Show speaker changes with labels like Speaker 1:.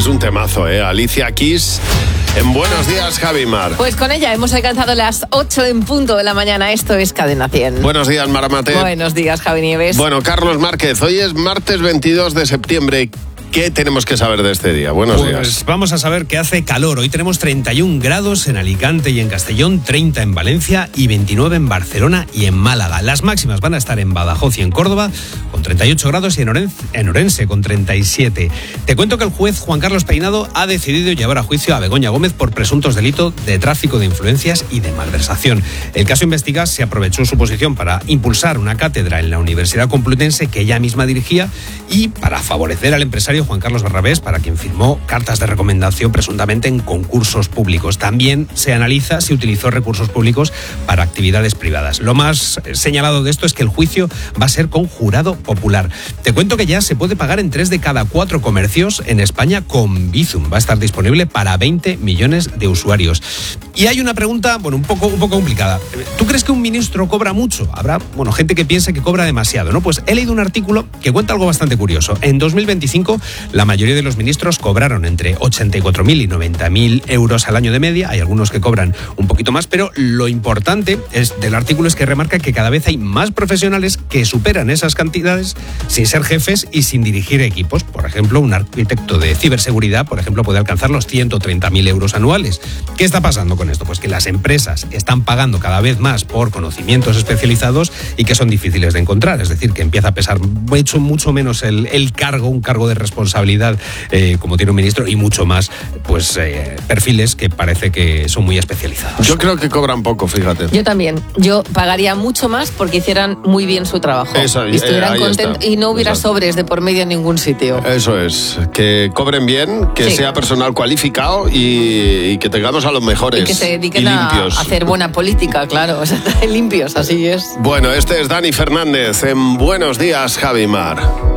Speaker 1: es un temazo, Alicia Keys. En Buenos Días, Javi Mar.
Speaker 2: Pues con ella hemos alcanzado las 8 en punto de la mañana. Esto es Cadena 100.
Speaker 1: Buenos días, Mara Mate.
Speaker 2: Buenos días, Javi Nieves.
Speaker 1: Bueno, Carlos Márquez, hoy es martes 22 de septiembre. ¿Qué tenemos que saber de este día? Buenos días.
Speaker 3: Vamos a saber que hace calor. Hoy tenemos 31 grados en Alicante y en Castellón, 30 en Valencia y 29 en Barcelona y en Málaga. Las máximas van a estar en Badajoz y en Córdoba con 38 grados y en Orense con 37. Te cuento que el juez Juan Carlos Peinado ha decidido llevar a juicio a Begoña Gómez por presuntos delitos de tráfico de influencias y de malversación. El caso investiga se aprovechó su posición para impulsar una cátedra en la Universidad Complutense que ella misma dirigía y para favorecer al empresario Juan Carlos Barrabés, para quien firmó cartas de recomendación presuntamente en concursos públicos. También se analiza si utilizó recursos públicos para actividades privadas. Lo más señalado de esto es que el juicio va a ser con jurado popular. Te cuento que ya se puede pagar en 3 de cada 4 comercios en España con Bizum. Va a estar disponible para 20 millones de usuarios. Y hay una pregunta, un poco complicada. ¿Tú crees que un ministro cobra mucho? Habrá, gente que piense que cobra demasiado, ¿no? Pues he leído un artículo que cuenta algo bastante curioso. En 2025, la mayoría de los ministros cobraron entre 84.000 y 90.000 euros al año de media. Hay algunos que cobran un poquito más, pero lo importante del artículo es que remarca que cada vez hay más profesionales que superan esas cantidades sin ser jefes y sin dirigir equipos. Por ejemplo, un arquitecto de ciberseguridad, puede alcanzar los 130.000 euros anuales. ¿Qué está pasando con esto? Pues que las empresas están pagando cada vez más por conocimientos especializados y que son difíciles de encontrar. Es decir, que empieza a pesar mucho menos el cargo, un cargo de responsabilidad como tiene un ministro, y mucho más perfiles que parece que son muy especializados.
Speaker 1: Yo creo que cobran poco, fíjate.
Speaker 2: Yo también. Yo pagaría mucho más porque hicieran muy bien su trabajo.
Speaker 1: Eso,
Speaker 2: y estuvieran contentos y no hubiera sobres de por medio en ningún sitio.
Speaker 1: Eso es. Que cobren bien, que sea personal cualificado y que tengamos a los mejores.
Speaker 2: Y que se dediquen a hacer buena política, claro. O sea, limpios, así es.
Speaker 1: Bueno, este es Dani Fernández en Buenos Días, Javi Mar.